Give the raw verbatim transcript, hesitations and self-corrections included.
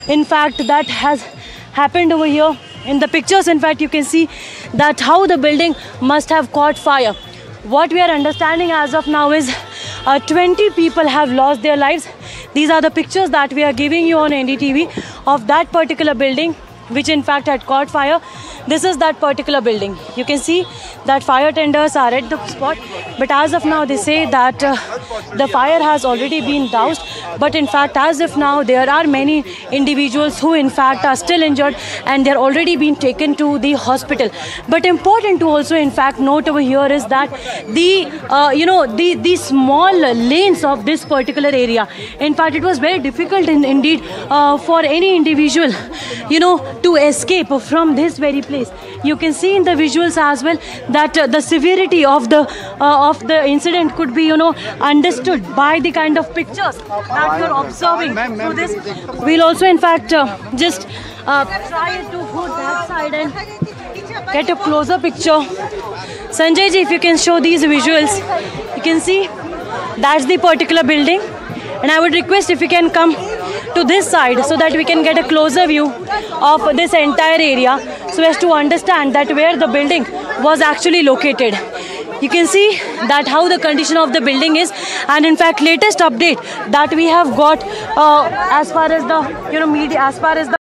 in fact that has happened over here. In the pictures, in fact, you can see that how the building must have caught fire. What we are understanding as of now is uh, twenty people have lost their lives. These are the pictures that we are giving you on N D T V of that particular building, which in fact had caught fire. This is that particular building. You can see that fire tenders are at the spot, but as of now they say that uh, the fire has already been doused, but in fact as of now there are many individuals who in fact are still injured and they're already been taken to the hospital. But important to also in fact note over here is that the uh, you know the the small lanes of this particular area, in fact it was very difficult in, indeed uh, for any individual you know to escape from this very place. You can see in the visuals as well that uh, the severity of the uh, of the incident could be you know understood by the kind of pictures that you're observing through this. We'll also in fact uh, just uh, try to go that side and get a closer picture. Sanjay ji, if you can show these visuals, you can see that's the particular building, and I would request if you can come to this side so that we can get a closer view of this entire area so as to understand that where the building was actually located. You can see that how the condition of the building is, and in fact latest update that we have got uh, as far as the you know media as far as the